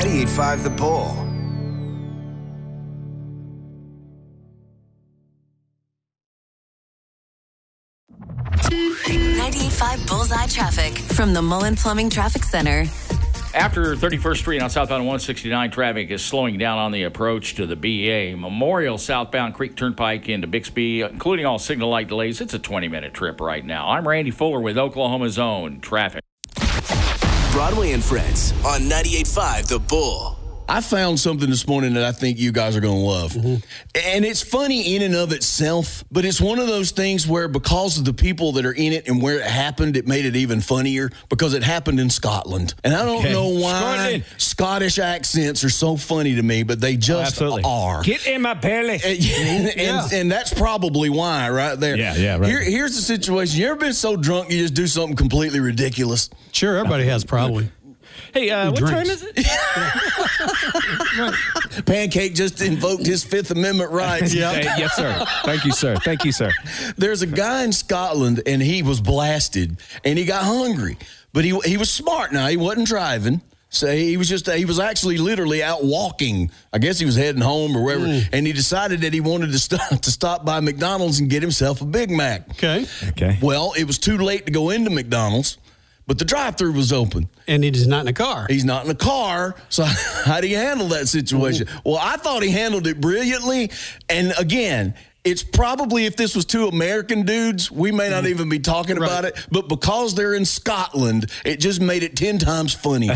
98.5 The Bull. 98.5 Bullseye Traffic from the Mullen Plumbing Traffic Center. After 31st Street on southbound 169, traffic is slowing down on the approach to the BA. Memorial southbound Creek Turnpike into Bixby, including all signal light delays. It's a 20-minute trip right now. I'm Randy Fuller with Oklahoma's Own Traffic. Broadway and Friends on 98.5 The Bull. I found something this morning that I think you guys are going to love. And it's funny in and of itself, but it's one of those things where because of the people that are in it and where it happened, it made it even funnier because it happened in Scotland. And I don't know why Scottish accents are so funny to me, but they just are. Get in my belly. And that's probably why right there. Yeah, right. Here's the situation. You ever been so drunk you just do something completely ridiculous? Sure, everybody has probably. Hey, what time is it? Pancake just invoked his Fifth Amendment rights. Yes, sir. Thank you, sir. Thank you, sir. There's a guy in Scotland, and he was blasted, and he got hungry. But he was smart now. He wasn't driving. So he was actually literally out walking. I guess he was heading home or wherever. And he decided that he wanted to stop by McDonald's and get himself a Big Mac. Okay. Well, it was too late to go into McDonald's, but the drive-thru was open. And he's not in a car. He's not in a car. So how do you handle that situation? Well, I thought he handled it brilliantly. And again, it's probably if this was two American dudes, we may not even be talking about it. But because they're in Scotland, it just made it 10 times funnier.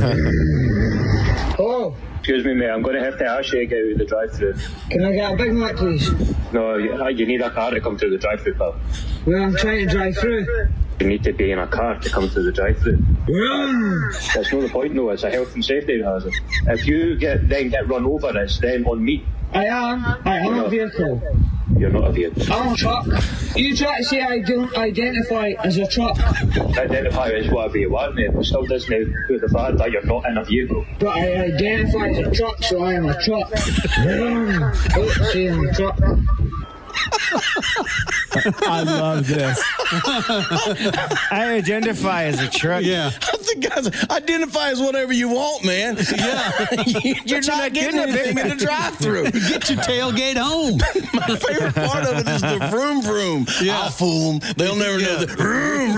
Hello. Excuse me, mate. I'm going to have to ask you to get out of the drive-thru. Can I get a Big Mac, please? No, you need a car to come through the drive-thru, pal. Well, I'm trying to drive through. You need to be in a car to come through the drive-thru. That's not the point, though. It's a health and safety hazard. If you then get run over, it's then on me. I am a vehicle. You're not a vehicle. I'm a truck. You try to say I don't identify as a truck. Identify as whatever you want, mate. It still doesn't do the fact that you're not in a vehicle. But I identify as a truck, so I am a truck. Don't say I'm a truck. I love this. I identify as a truck. Yeah. The guys identify as whatever you want, man. Yeah. You're not getting anything in the drive-thru. Get your tailgate home. My favorite part of it is the vroom vroom. Yeah. I'll fool them. They'll never know the vroom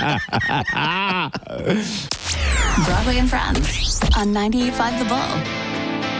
vroom vroom. Broadway and Friends on 98.5 The Bull.